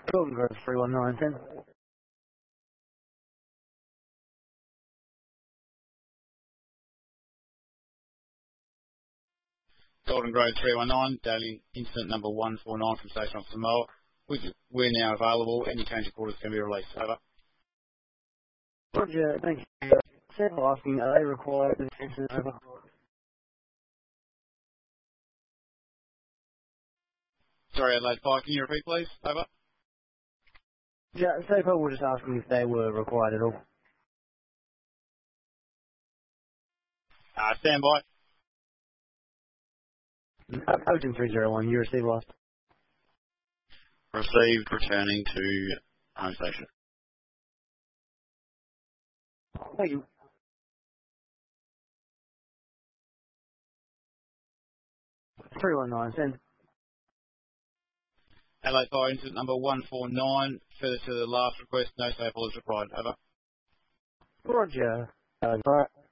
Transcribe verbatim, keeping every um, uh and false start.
Golden Grove three one nine ten. Golden Grove three one nine, daily incident number one four nine from Station Officer Moore. We're now available. Any change of quarters can be released. Over. Roger, thank you. Several asking, are they required in fences? Over. Sorry, Adelaide Fire, can you repeat, please? Over. Yeah, so far we're just asking if they were required at all. Uh, stand by. Ocean three zero one, you receive last. Received, returning to home station. Thank you. three one nine, send. Adelaide Fire incident number one four nine, further to the last request, no safe is required. Over. Roger. Uh,